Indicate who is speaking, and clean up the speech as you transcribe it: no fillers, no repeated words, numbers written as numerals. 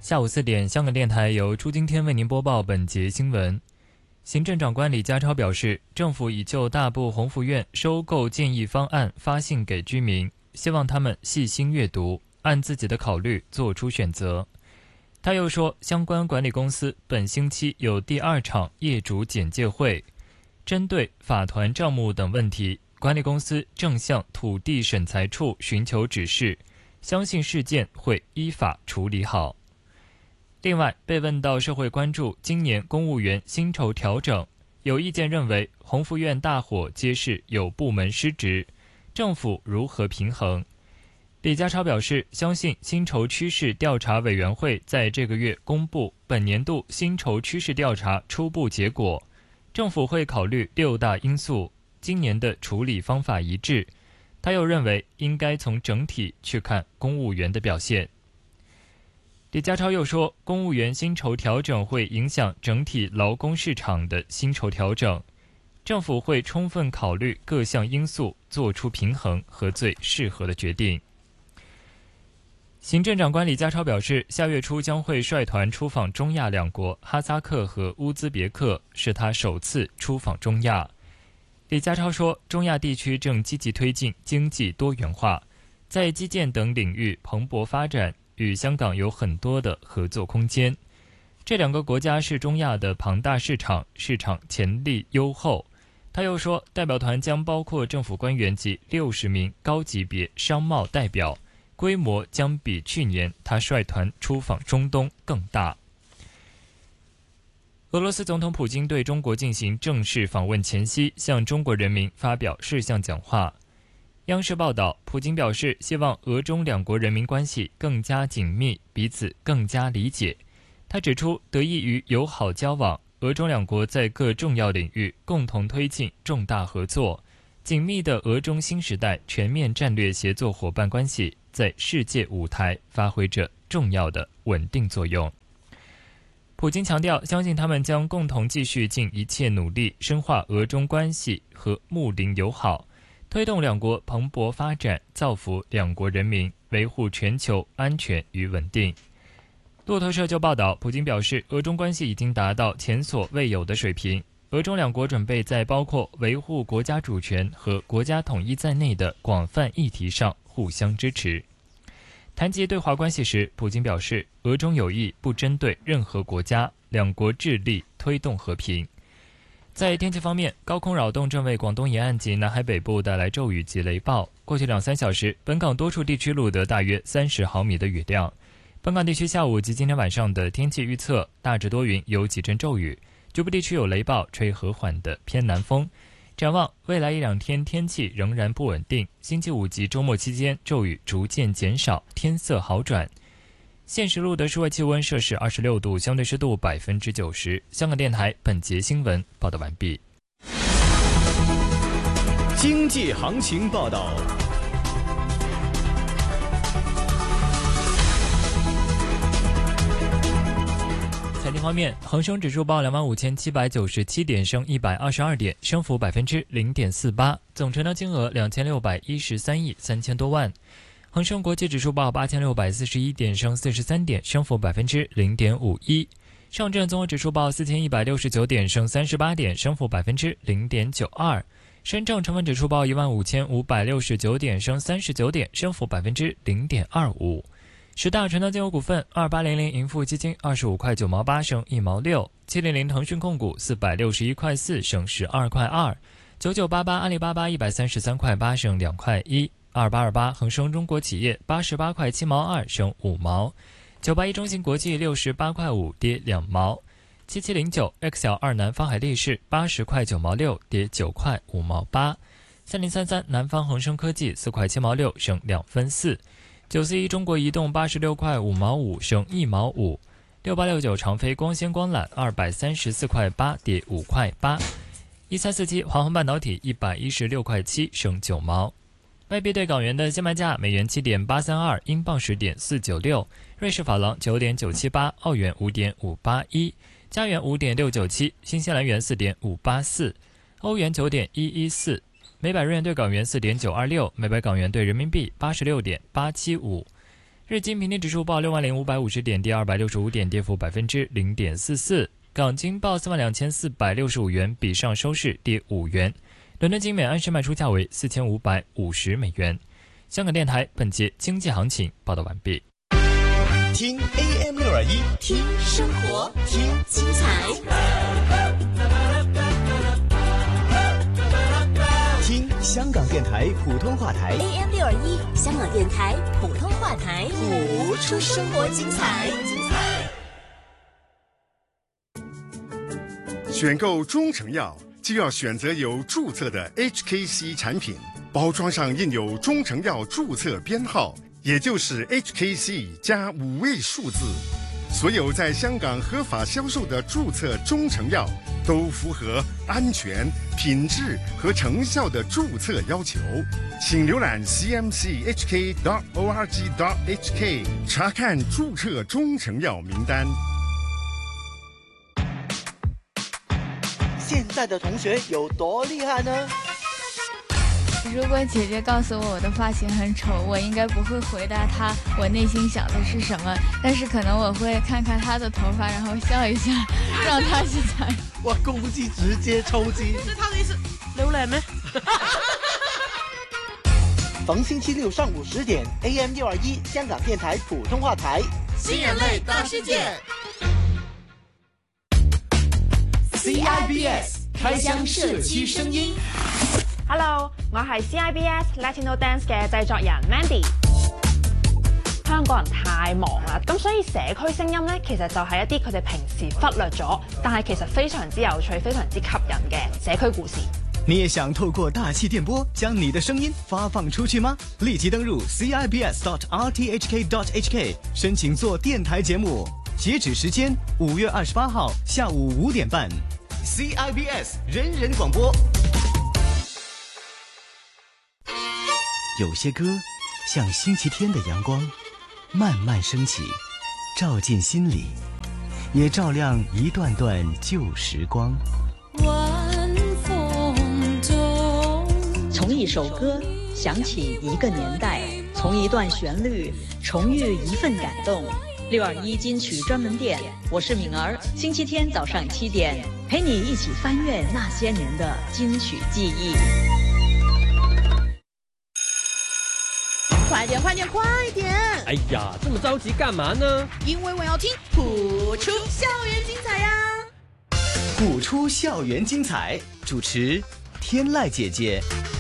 Speaker 1: 下午4点，香港电台由朱今天为您播报本节新闻。行政长官李家超表示，政府已就大埔宏福苑收购建议方案发信给居民，希望他们细心阅读，按自己的考虑做出选择。他又说，相关管理公司本星期有第2场业主简介会，针对法团账目等问题，管理公司正向土地审裁处寻求指示，相信事件会依法处理好。另外，被问到社会关注今年公务员薪酬调整，有意见认为宏福苑大火揭示有部门失职，政府如何平衡？李家超表示，相信薪酬趋势调查委员会在这个月公布本年度薪酬趋势调查初步结果，政府会考虑6大因素，今年的处理方法一致。他又认为应该从整体去看公务员的表现。李家超又说，公务员薪酬调整会影响整体劳工市场的薪酬调整，政府会充分考虑各项因素，做出平衡和最适合的决定。行政长官李家超表示，下月初将会率团出访中亚2国哈萨克和乌兹别克，是他首次出访中亚。李家超说，中亚地区正积极推进经济多元化，在基建等领域蓬勃发展，与香港有很多的合作空间。这2个国家是中亚的庞大市场，市场潜力优厚。他又说，代表团将包括政府官员及60名高级别商贸代表，规模将比去年他率团出访中东更大。俄罗斯总统普京对中国进行正式访问前夕，向中国人民发表事项讲话。央视报道，普京表示希望俄中2国人民关系更加紧密，彼此更加理解。他指出，得益于友好交往，俄中2国在各重要领域共同推进重大合作，紧密的俄中新时代全面战略协作伙伴关系在世界舞台发挥着重要的稳定作用。普京强调，相信他们将共同继续尽一切努力，深化俄中关系和睦邻友好，推动2国蓬勃发展，造福2国人民，维护全球安全与稳定。路透社就报道，普京表示，俄中关系已经达到前所未有的水平，俄中2国准备在包括维护国家主权和国家统一在内的广泛议题上互相支持。谈及对华关系时，普京表示，俄中友谊不针对任何国家，2国致力推动和平。在天气方面，高空扰动正为广东沿岸及南海北部带来骤雨及雷暴。过去2-3小时，本港多处地区录得大约30毫米的雨量。本港地区下午及今天晚上的天气预测，大致多云，有几阵骤雨，局部地区有雷暴，吹和缓的偏南风。展望未来1-2天天气仍然不稳定，星期5及周末期间骤雨逐渐减少，天色好转。现时录得室外气温摄氏26度，相对湿度90%。香港电台本节新闻报道完毕。
Speaker 2: 经济行情报道。
Speaker 1: 财经方面，恒生指数报25,797点，升122点，升幅0.48%，总成交金额2613亿3000多万。恒生国际指数报8641点，升43点，升幅0.51%。上证综合指数报4169点，升38点，升幅0.92%。深证成分指数报15569点，升39点，升幅0.25%。10大成交金额股份：2800盈富基金25块9毛8升1毛6，700腾讯控股461块4升12块2，9988阿里巴巴133块8升2块1，2828恒生中国企业88块7毛2升5毛，981中信国际68块5跌2毛，7709 XL2南方海力士80块9毛6跌9块5毛8，3033南方恒生科技4块7毛6升2分4，941中国移动86块5毛5升1毛5，6869长飞光纤光缆234块8跌5块8，1347华虹半导体116块7升9毛。外币对港元的现卖价：美元7.832，英镑10.496，瑞士法郎9.978，澳元5.581，加元5.697，新西兰元4.584，欧元9.114。每百日元对港元4.926，每百港元对人民币86.875。 日经平均指数报60550点，跌265点，跌幅0.44%。港金报32465元，比上收市跌5元。伦敦金每安士卖出价为4550美元。香港电台本节经济行情报道完毕。
Speaker 2: 听 AM621，
Speaker 3: 听生活，听精彩，
Speaker 2: 听香港电台普通话台
Speaker 3: AM621，香港电台普通话台，谱出生活精彩。
Speaker 4: 选购中成药就要选择有注册的 HKC 产品，包装上印有中成药注册编号，也就是 HKC 加5位数字。所有在香港合法销售的注册中成药都符合安全、品质和成效的注册要求。请浏览 cmchk.org.hk 查看注册中成药名单。
Speaker 5: 现在的同学有多厉害呢？
Speaker 6: 如果姐姐告诉我的发型很丑，我应该不会回答她我内心想的是什么，但是可能我会看看她的头发，然后笑一下，让她去猜。
Speaker 5: 哇，公鸡直接抽筋！
Speaker 7: 是他的意思，榴莲咩？
Speaker 5: 逢星期六上午10点 ，AM621香港电台普通话台，
Speaker 3: 新人类大世界。
Speaker 2: CIBS 开箱社區聲音。
Speaker 8: Hello， 我係 CIBS Latino Dance 嘅製作人 Mandy。香港人太忙啦，咁所以社區聲音呢，其實就係一啲佢哋平時忽略咗，但係其實非常之有趣、非常之吸引嘅社區故事。
Speaker 2: 你也想透過大氣電波將你的聲音發放出去嗎？立即登入 cibs.rthk.hk 申請做電台節目，截止時間5月28號下午5點半。CIBS 人人廣播。
Speaker 9: 有些歌像星期天的陽光，慢慢升起，照進心裡，也照亮一段段舊時光。
Speaker 10: 晚風中，
Speaker 11: 從一首歌想起一個年代，從一段旋律重遇一份感動。621金曲專門店，我是敏兒，星期天早上7點，陪你一起翻閱那些年的金曲記憶。
Speaker 7: 快點，快點，快點！
Speaker 12: 哎呀，這麼着急幹嘛呢？
Speaker 7: 因為我要聽譜出校園精彩呀！
Speaker 2: 譜出校園精彩，主持天籟姐姐。